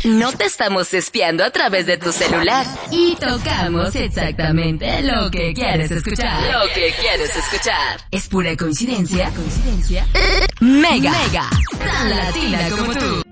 No te estamos espiando a través de tu celular. Y tocamos exactamente lo que quieres escuchar. Lo que quieres escuchar. Es pura coincidencia. Mega. Tan latina como tú.